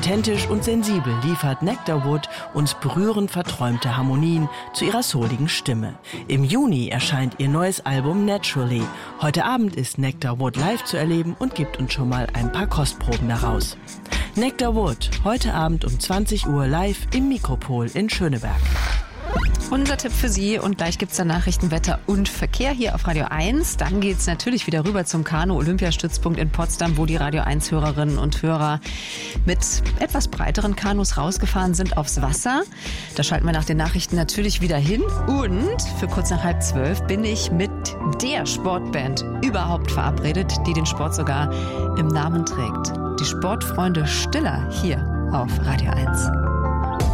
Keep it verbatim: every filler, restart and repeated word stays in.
Authentisch und sensibel liefert Nectar Wood uns berührend verträumte Harmonien zu ihrer souligen Stimme. Im Juni erscheint ihr neues Album Naturally. Heute Abend ist Nectar Wood live zu erleben und gibt uns schon mal ein paar Kostproben daraus. Nectar Wood, heute Abend um zwanzig Uhr live im Mikropol in Schöneberg. Unser Tipp für Sie und gleich gibt's dann Nachrichten, Wetter und Verkehr hier auf Radio eins. Dann geht's natürlich wieder rüber zum Kanu-Olympiastützpunkt in Potsdam, wo die Radio eins Hörerinnen und Hörer mit etwas breiteren Kanus rausgefahren sind aufs Wasser. Da schalten wir nach den Nachrichten natürlich wieder hin. Und für kurz nach halb zwölf bin ich mit der Sportband überhaupt verabredet, die den Sport sogar im Namen trägt. Die Sportfreunde Stiller hier auf Radio eins.